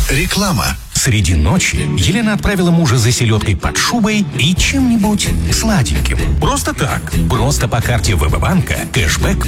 Реклама. Среди ночи Елена отправила мужа за селедкой под шубой и чем-нибудь сладеньким. Просто так. Просто по карте ВТБ банка кэшбэк